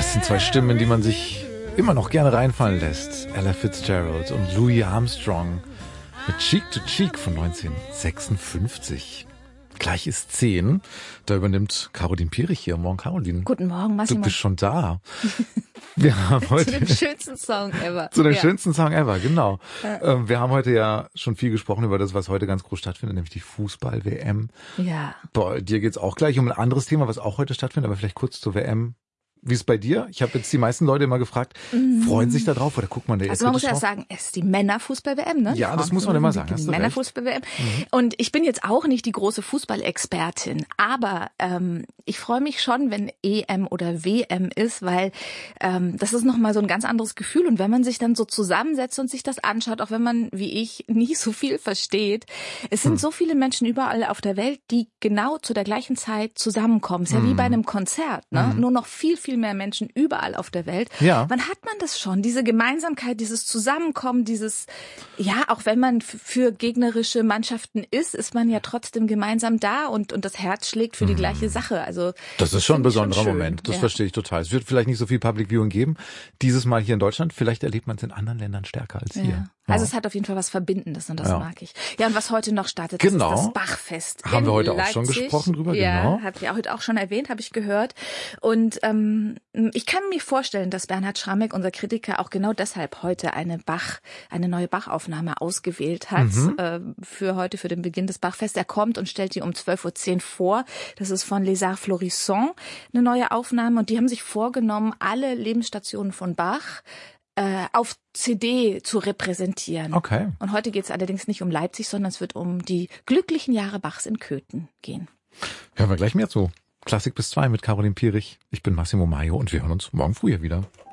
Das sind zwei Stimmen, in die man sich immer noch gerne reinfallen lässt. Ella Fitzgerald und Louis Armstrong mit Cheek to Cheek von 1956. Gleich ist 10. Da übernimmt Caroline Pierich hier. Morgen, Caroline. Guten Morgen, Massimo. Du bist schon da. Wir haben heute zu dem schönsten Song ever. Zu dem schönsten Song ever, genau. Ja. Wir haben heute ja schon viel gesprochen über das, was heute ganz groß stattfindet, nämlich die Fußball-WM. Ja. Bei dir geht's auch gleich um ein anderes Thema, was auch heute stattfindet, aber vielleicht kurz zur WM. Wie ist es bei dir? Ich habe jetzt die meisten Leute immer gefragt, freuen sich da drauf oder guckt man da jetzt Also man muss ja sagen, es ist die Männerfußball-WM, ne? Ja, das muss man immer sagen. Die Männerfußball-WM. Und ich bin jetzt auch nicht die große Fußballexpertin, aber ich freue mich schon, wenn EM oder WM ist, weil das ist nochmal so ein ganz anderes Gefühl. Und wenn man sich dann so zusammensetzt und sich das anschaut, auch wenn man, wie ich, nie so viel versteht, es sind so viele Menschen überall auf der Welt, die genau zu der gleichen Zeit zusammenkommen. Es ist ja wie bei einem Konzert, ne? Nur noch viel mehr Menschen überall auf der Welt. Ja. Wann hat man das schon? Diese Gemeinsamkeit, dieses Zusammenkommen, dieses, ja, auch wenn man für gegnerische Mannschaften ist man ja trotzdem gemeinsam da und das Herz schlägt für die gleiche Sache. Also das ist schon ein besonderer Moment. Das verstehe ich total. Es wird vielleicht nicht so viel Public Viewing geben. Dieses Mal hier in Deutschland. Vielleicht erlebt man es in anderen Ländern stärker als hier. Ja. Also es hat auf jeden Fall was Verbindendes und das mag ich. Ja, und was heute noch startet, das ist das Bachfest. Haben wir heute Leipzig. Auch schon gesprochen drüber, ja, genau. Habt ihr heute auch schon erwähnt, habe ich gehört. Und ich kann mir vorstellen, dass Bernhard Schramek, unser Kritiker, auch genau deshalb heute eine neue Bach-Aufnahme ausgewählt hat für heute, für den Beginn des Bachfests. Er kommt und stellt die um 12:10 Uhr vor. Das ist von Les Arts Florissants, eine neue Aufnahme. Und die haben sich vorgenommen, alle Lebensstationen von Bach auf CD zu repräsentieren. Okay. Und heute geht es allerdings nicht um Leipzig, sondern es wird um die glücklichen Jahre Bachs in Köthen gehen. Hören wir gleich mehr zu. Klassik bis 2 mit Caroline Pierich. Ich bin Massimo Maio und wir hören uns morgen früh wieder.